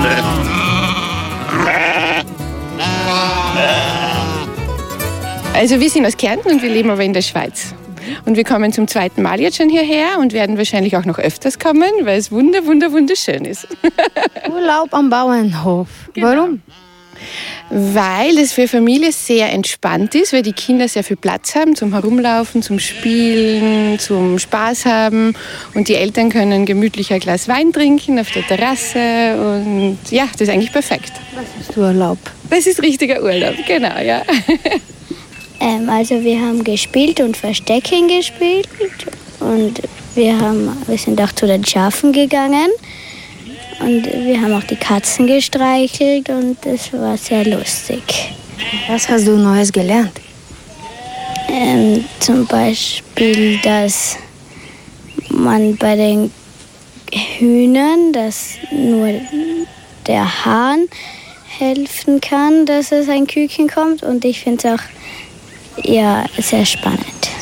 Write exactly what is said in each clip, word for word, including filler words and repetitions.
Also wir sind aus Kärnten und wir leben aber in der Schweiz. Und wir kommen zum zweiten Mal jetzt schon hierher und werden wahrscheinlich auch noch öfters kommen, weil es wunder, wunder, wunderschön ist. Urlaub am Bauernhof. Genau. Warum? Weil es für Familie sehr entspannt ist, weil die Kinder sehr viel Platz haben zum Herumlaufen, zum Spielen, zum Spaß haben. Und die Eltern können gemütlich ein Glas Wein trinken auf der Terrasse. Und ja, das ist eigentlich perfekt. Was ist Urlaub? Das ist richtiger Urlaub, genau, ja. Ähm, also wir haben gespielt und Verstecken gespielt und wir, haben, wir sind auch zu den Schafen gegangen und wir haben auch die Katzen gestreichelt und es war sehr lustig. Was hast du Neues gelernt? Ähm, zum Beispiel, dass man bei den Hühnern, dass nur der Hahn helfen kann, dass es ein Küken kommt und ich finde es auch ja, sehr spannend.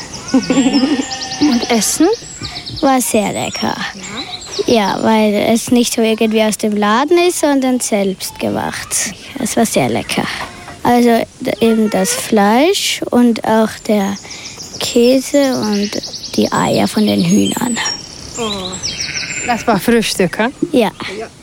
Und Essen? War sehr lecker. Ja, weil es nicht so irgendwie aus dem Laden ist, sondern selbst gemacht. Es war sehr lecker. Also eben das Fleisch und auch der Käse und die Eier von den Hühnern. Oh. Das war Frühstück, hm? Ja.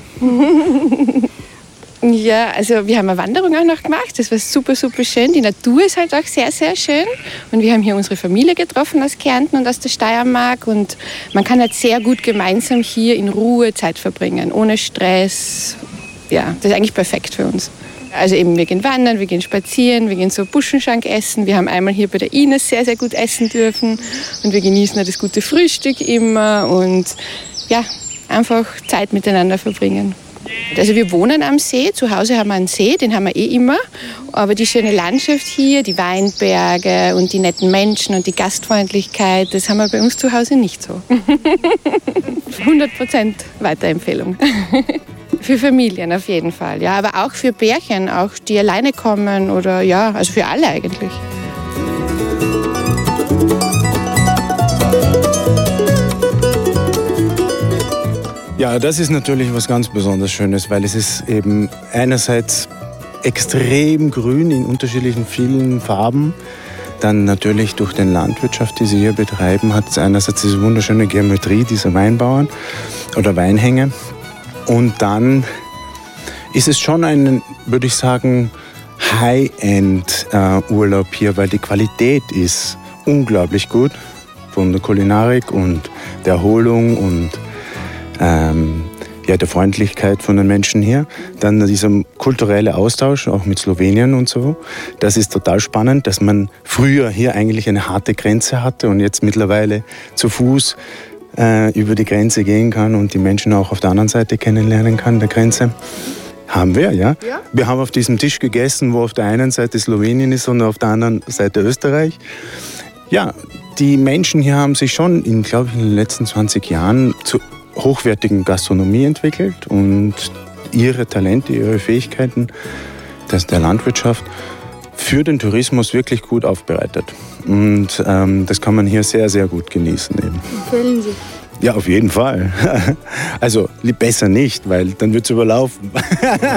Ja, also wir haben eine Wanderung auch noch gemacht. Das war super, super schön. Die Natur ist halt auch sehr, sehr schön. Und wir haben hier unsere Familie getroffen aus Kärnten und aus der Steiermark. Und man kann halt sehr gut gemeinsam hier in Ruhe Zeit verbringen, ohne Stress. Ja, das ist eigentlich perfekt für uns. Also eben, wir gehen wandern, wir gehen spazieren, wir gehen so Buschenschank essen. Wir haben einmal hier bei der Ines sehr, sehr gut essen dürfen. Und wir genießen das gute Frühstück immer. Und ja, einfach Zeit miteinander verbringen. Also wir wohnen am See, zu Hause haben wir einen See, den haben wir eh immer. Aber die schöne Landschaft hier, die Weinberge und die netten Menschen und die Gastfreundlichkeit, das haben wir bei uns zu Hause nicht so. hundert Prozent Weiterempfehlung. Für Familien auf jeden Fall, ja, aber auch für Pärchen, auch die alleine kommen oder ja, also für alle eigentlich. Ja, das ist natürlich was ganz besonders Schönes, weil es ist eben einerseits extrem grün in unterschiedlichen vielen Farben. Dann natürlich durch die Landwirtschaft, die sie hier betreiben, hat es einerseits diese wunderschöne Geometrie dieser Weinbauern oder Weinhänge. Und dann ist es schon ein, würde ich sagen, High-End-Urlaub hier, weil die Qualität ist unglaublich gut von der Kulinarik und der Erholung und ähm, ja, der Freundlichkeit von den Menschen hier. Dann dieser kulturelle Austausch, auch mit Slowenien und so. Das ist total spannend, dass man früher hier eigentlich eine harte Grenze hatte und jetzt mittlerweile zu Fuß äh, über die Grenze gehen kann und die Menschen auch auf der anderen Seite kennenlernen kann, der Grenze. Haben wir, ja. ja. Wir haben auf diesem Tisch gegessen, wo auf der einen Seite Slowenien ist und auf der anderen Seite Österreich. Ja, die Menschen hier haben sich schon, in, glaube ich, in den letzten zwanzig Jahren zu hochwertigen Gastronomie entwickelt und ihre Talente, ihre Fähigkeiten das der Landwirtschaft für den Tourismus wirklich gut aufbereitet. Und ähm, das kann man hier sehr, sehr gut genießen. Eben. Empfehlen Sie? Ja, auf jeden Fall. Also besser nicht, weil dann wird es überlaufen.